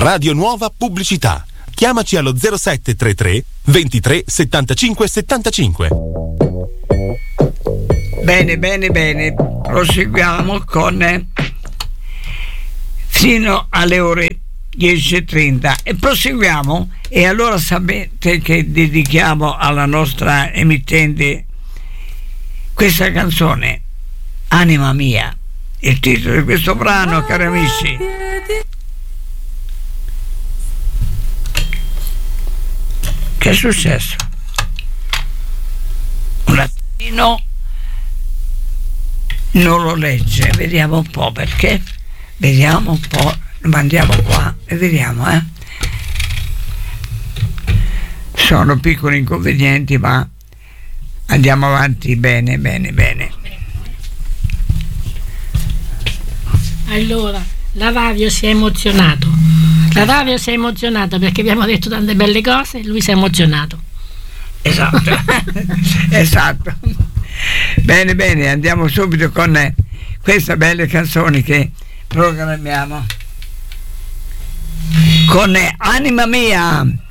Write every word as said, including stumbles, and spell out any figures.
Radio Nuova Pubblicità. Chiamaci allo zero sette tre tre ventitré settantacinque settantacinque. Bene, bene, bene. Proseguiamo con fino alle ore dieci e trenta e proseguiamo. E allora sapete che dedichiamo alla nostra emittente questa canzone, Anima mia, il titolo di questo brano, cari amici. Che è successo? Un attimo, non lo legge, vediamo un po' perché, vediamo un po', lo mandiamo qua e vediamo, eh. Sono piccoli inconvenienti, ma andiamo avanti bene, bene, bene. Allora, la radio si è emozionato. La radio si è emozionato perché abbiamo detto tante belle cose e lui si è emozionato. Esatto. Esatto. Bene, bene, andiamo subito con queste belle canzoni che programmiamo. Con Anima mia.